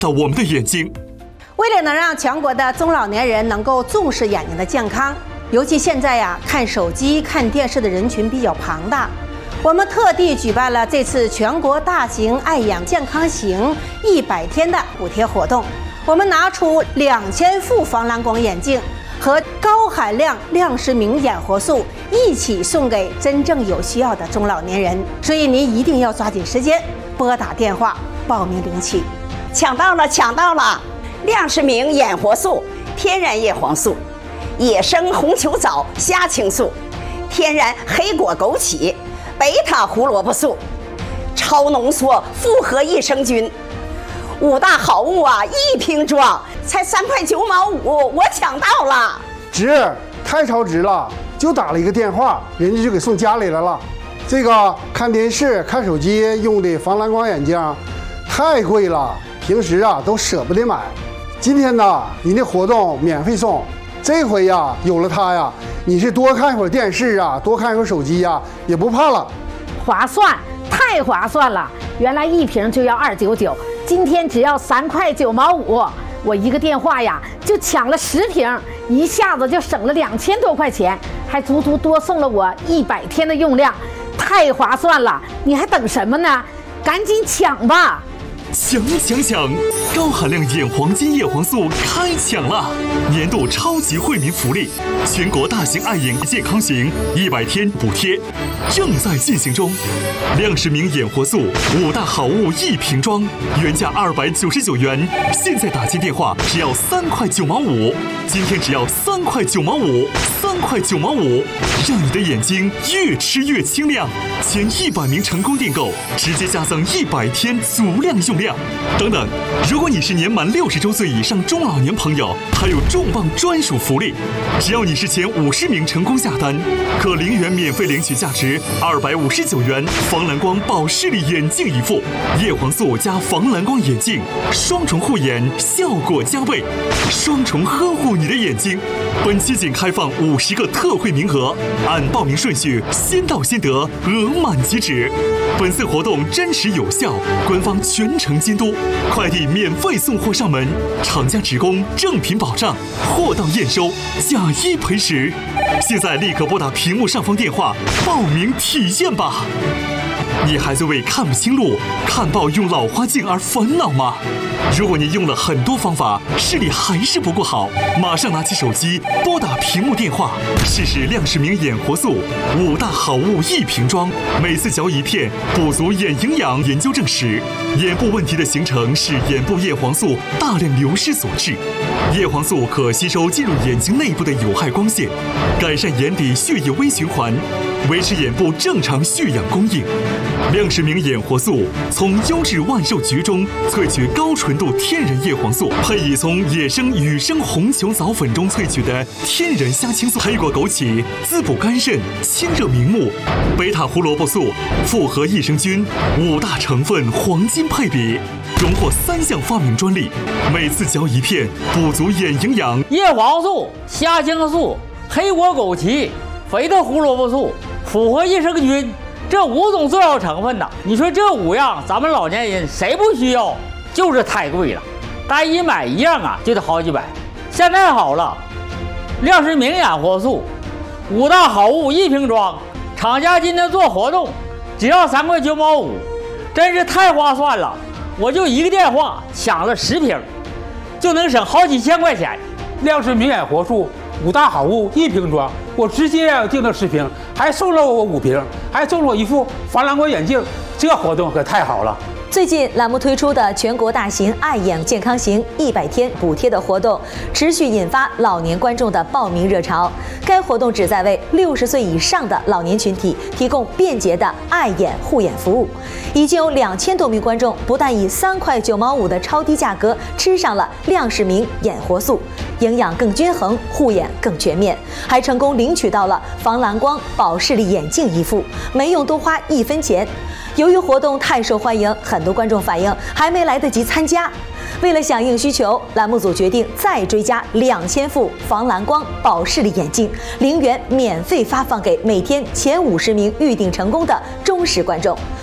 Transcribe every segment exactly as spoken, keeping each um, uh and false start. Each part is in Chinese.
到我们的眼睛。 为了能让全国的中老年人能够重视眼睛的健康，尤其现在呀，看手机、看电视的人群比较庞大，我们特地举办了这次全国大型爱眼健康行一百天的补贴活动。我们拿出两千副防蓝光眼镜和高含量亮视明眼活素一起送给真正有需要的中老年人，所以您一定要抓紧时间拨打电话报名领取。 抢到了，抢到了！亮视明眼活素，天然叶黄素，野生红球藻虾青素，天然黑果枸杞，贝塔胡萝卜素，超浓缩复合益生菌，五大好物啊！一瓶装才三块九毛五，我抢到了！ 值，太超值了！就打了一个电话，人家就给送家里来了。这个看电视、看手机用的防蓝光眼镜太贵了，平时啊都舍不得买。今天呢，您的活动免费送，这回呀有了它呀，你是多看会儿电视啊，多看会儿手机呀，也不怕了。 划算，太划算了！原来一瓶就要二九九，今天只要三块九毛五，我一个电话呀就抢了十瓶，一下子就省了两千多块钱，还足足多送了我一百天的用量，太划算了！你还等什么呢？赶紧抢吧！ 抢抢抢！高含量眼黄金叶黄素开抢了！年度超级惠民福利，全国大型爱眼健康行一百天补贴正在进行中。亮视明眼活素五大好物一瓶装，原价二百九十九元，现在打进电话只要三块九毛五，今天只要三块九毛五，三块九毛五，让你的眼睛越吃越清亮。前一百名成功订购，直接加赠一百天足量用量。等等，如果你是年满六十周岁以上中老年朋友，还有重磅专属福利，只要你是前五十名成功下单，可零元免费领取价值二百五十九元防蓝光保视力眼镜一副，叶黄素加防蓝光眼镜，双重护眼，效果加倍，双重呵护你的眼睛。本期仅开放五十个特惠名额，按报名顺序先到先得，额满即止。本次活动真实有效，官方全程监督，快递免费送货上门，厂家直供正品保障，货到验收，假一赔十。现在立刻拨打屏幕上方电话报名体验吧！你还在为看不清路、看报用老花镜而烦恼吗？如果你用了很多方法，视力还是不够好，马上拿起手机拨打屏幕电话，试试亮视明眼活素五大好物一瓶装，每次嚼一片，补足眼营养。研究证实，眼部问题的形成是眼部叶黄素大量流失所致。叶黄素可吸收进入眼睛内部的有害光线，改善眼底血液微循环，维持眼部正常血氧供应。亮视明眼活素从优质万寿菊中萃取高纯度天然叶黄素，配以从野生野生红球藻粉中萃取的天然虾青素，黑果枸杞滋补肝肾、清热明目，贝塔胡萝卜素复合益生菌，五大成分黄金配比，荣获三项发明专利。每次嚼一片，补足眼营养。 叶黄素、虾青素、黑果枸杞、肥的胡萝卜素、复合益生菌。这五种重要成分呢，你说这五样咱们老年人谁不需要？就是太贵了，单一买一样啊就得好几百。现在好了，亮视明眼活素五大好物一瓶装，厂家今天做活动只要三块九毛五，真是太划算了。我就一个电话抢了十瓶，就能省好几千块钱。 亮视明眼活素五大好物一瓶装，我直接订了十瓶，还送了我五瓶，还送了我一副防蓝光眼镜，这活动可太好了。 最近栏目推出的全国大型爱眼健康行一百天补贴的活动，持续引发老年观众的报名热潮。该活动旨在为六十岁以上的老年群体提供便捷的爱眼护眼服务。已经有两千多名观众不但以三块九毛五的超低价格吃上了亮视明眼活素，营养更均衡，护眼更全面，还成功领取到了防蓝光保视力眼镜一副，没用多花一分钱。由于活动太受欢迎，很多观众反映还没来得及参加。为了响应需求，栏目组决定再追加两千副防蓝光保视力眼镜，零元免费发放给每天前五十名预订成功的忠实观众。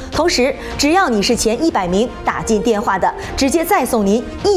同时，只要你是前一百名打进电话的，直接再送您一。